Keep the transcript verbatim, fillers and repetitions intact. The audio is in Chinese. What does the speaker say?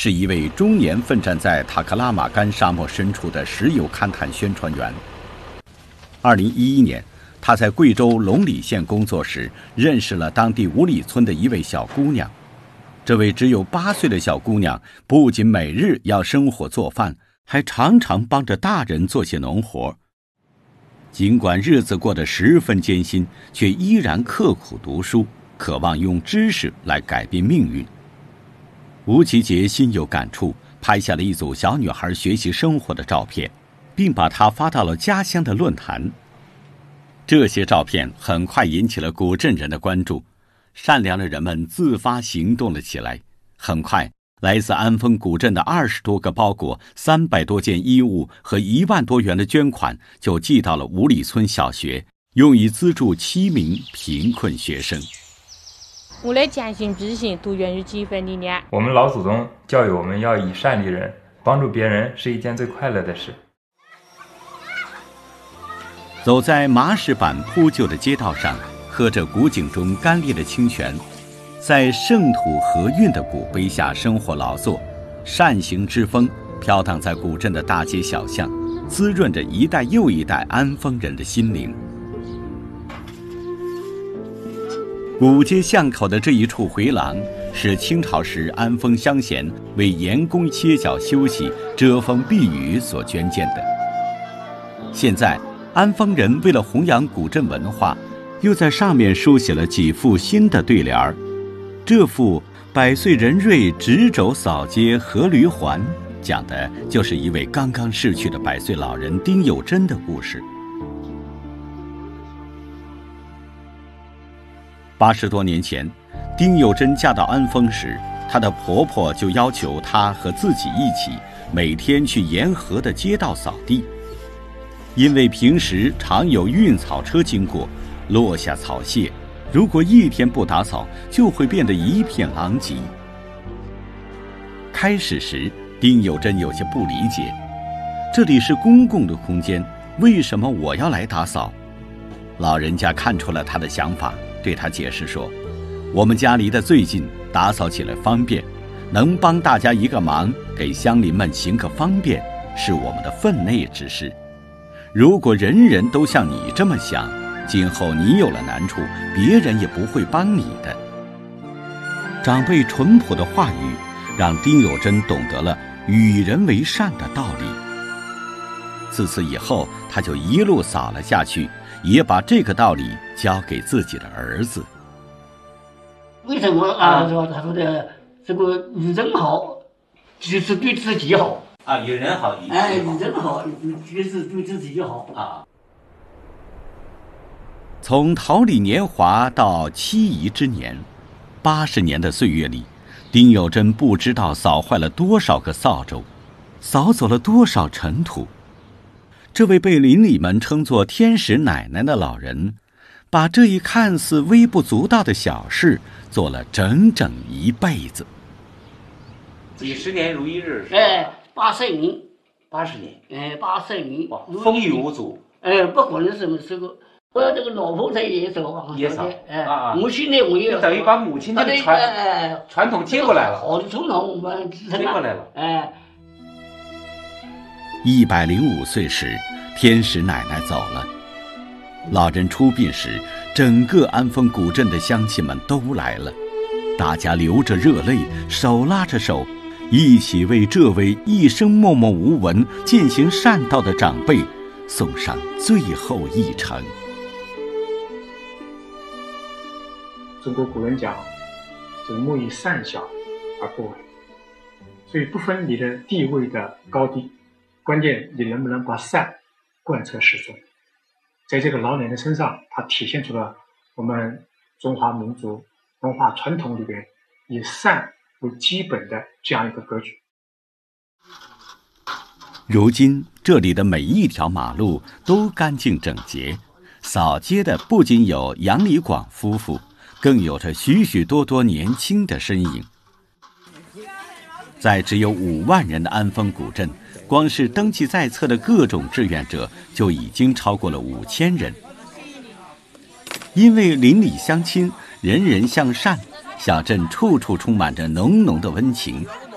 是一位终年奋战在塔克拉玛干沙漠深处的石油勘探宣传员。二零一一年，他在贵州龙里县工作时，认识了当地五里村的一位小姑娘。这位只有八岁的小姑娘，不仅每日要生火做饭，还常常帮着大人做些农活。尽管日子过得十分艰辛，却依然刻苦读书，渴望用知识来改变命运。吴奇杰心有感触，拍下了一组小女孩学习生活的照片，并把它发到了家乡的论坛。这些照片很快引起了古镇人的关注，善良的人们自发行动了起来。很快，来自安丰古镇的二十多个包裹、三百多件衣物和一万多元的捐款就寄到了五里村小学，用以资助七名贫困学生。 我的坚信之行都源于几分理念。 我们老祖宗教育我们要以善利人，帮助别人是一件最快乐的事。 走在麻石板铺就的街道上，喝着古井中干裂的清泉，在圣土和韵的古碑下生活劳作，善行之风飘荡在古镇的大街小巷，滋润着一代又一代安丰人的心灵。古街巷口的这一处回廊，是清朝时安丰乡贤为盐工歇脚休息、遮风避雨所捐建的。现在，安丰人为了弘扬古镇文化，又在上面书写了几副新的对联儿。这副“百岁人瑞执肘扫街阖驴环”讲的就是一位刚刚逝去的百岁老人丁有贞的故事。八十多年前，丁有贞嫁到安丰时，她的婆婆就要求她和自己一起每天去沿河的街道扫地。因为平时常有运草车经过，落下草屑，如果一天不打扫，就会变得一片狼藉。开始时，丁有贞有些不理解，这里是公共的空间，为什么我要来打扫？老人家看出了他的想法，对他解释说，我们家离得最近，打扫起来方便，能帮大家一个忙，给乡邻们行个方便，是我们的分内之事。如果人人都像你这么想，今后你有了难处，别人也不会帮你的。长辈淳朴的话语让丁有贞懂得了与人为善的道理。自此以后，他就一路扫了下去，也把这个道理教给自己的儿子。 为什么啊？说他说的这个与人好，就是对自己好啊，与人好，与哎，与人好，就是对自己好啊。 从桃李年华到妻仪之年，八十年的岁月里，丁有贞不知道扫坏了多少个扫帚，扫走了多少尘土。这位被邻里们称作天使奶奶的老人，把这一看似微不足道的小事做了整整一辈子。 几十年如一日， 哎，八十年， 八十年， 哎，八十年， 风雨无阻。 哎，不管是什么时候，我这个老婆她也扫， 也扫， 哎， 啊， 母亲呢我也等于把母亲这个传哎传统接过来了， 好的传统我们接过来了， 哎。 一百零五岁时，天使奶奶走了。老人出殡时，整个安丰古镇的乡亲们都来了，大家流着热泪，手拉着手，一起为这位一生默默无闻、践行善道的长辈送上最后一程。 中国古人讲，这莫以善小而不为，所以不分你的地位的高低，关键你能不能把善贯彻始终。在这个老奶奶身上，它体现出了我们中华民族文化传统里边以善为基本的这样一个格局。 如今这里的每一条马路都干净整洁，扫街的不仅有杨礼广夫妇，更有着许许多多年轻的身影。在只有五万人的安丰古镇，光是登记在册的各种志愿者就已经超过了五千人。因为邻里相亲，人人向善，小镇处处充满着浓浓的温情，